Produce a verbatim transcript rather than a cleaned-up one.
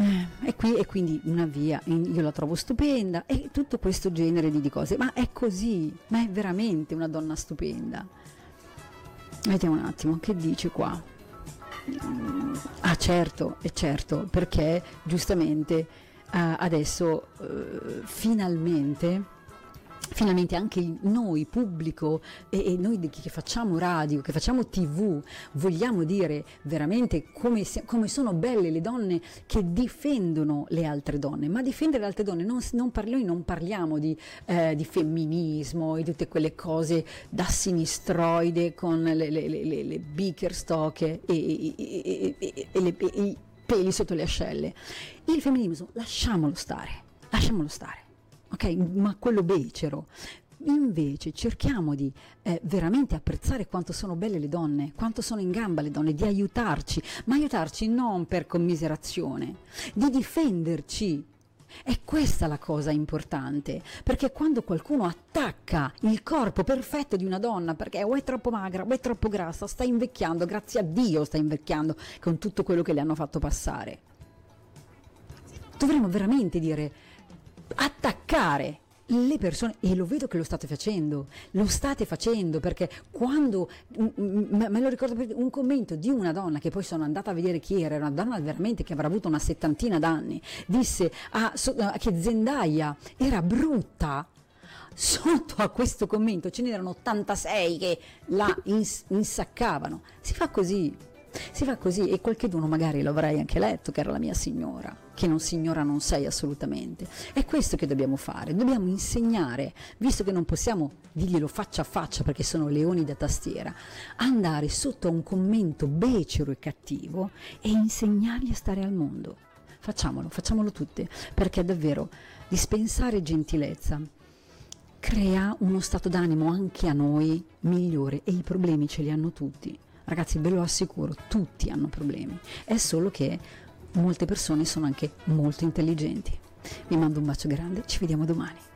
Eh, e, qui, e quindi una via, io la trovo stupenda e tutto questo genere di, di cose, ma è così, ma è veramente una donna stupenda. Vediamo un attimo, che dice qua? Ah certo, è certo, perché giustamente eh, adesso eh, finalmente finalmente anche noi pubblico e, e noi che facciamo radio, che facciamo tv, vogliamo dire veramente come, se, come sono belle le donne che difendono le altre donne, ma difendere le altre donne non, non parli, noi non parliamo di, eh, di femminismo e tutte quelle cose da sinistroide con le, le, le, le, le Bickerstock e, e, e, e, e, le, e i peli sotto le ascelle. Il femminismo lasciamolo stare, lasciamolo stare. Ok, ma quello becero. Invece cerchiamo di eh, veramente apprezzare quanto sono belle le donne, quanto sono in gamba le donne, di aiutarci, ma aiutarci non per commiserazione, di difenderci. È questa la cosa importante, perché quando qualcuno attacca il corpo perfetto di una donna, perché o è troppo magra o è troppo grassa, sta invecchiando, grazie a Dio sta invecchiando con tutto quello che le hanno fatto passare. Dovremmo veramente dire, attaccare le persone, e lo vedo che lo state facendo, lo state facendo, perché quando, me lo ricordo, un commento di una donna che poi sono andata a vedere chi era, una donna veramente che avrà avuto una settantina d'anni, disse a, a, che Zendaya era brutta. Sotto a questo commento ce n'erano ottantasei che la ins- insaccavano. Si fa così. Si fa così, e qualcheduno magari lo avrai anche letto, che era la mia signora, che non signora non sei assolutamente. È questo che dobbiamo fare, dobbiamo insegnare, visto che non possiamo dirglielo faccia a faccia perché sono leoni da tastiera, andare sotto a un commento becero e cattivo e insegnargli a stare al mondo. Facciamolo, facciamolo tutte, perché davvero dispensare gentilezza crea uno stato d'animo anche a noi migliore, e i problemi ce li hanno tutti. Ragazzi, ve lo assicuro, tutti hanno problemi, è solo che molte persone sono anche molto intelligenti. Vi mando un bacio grande, ci vediamo domani.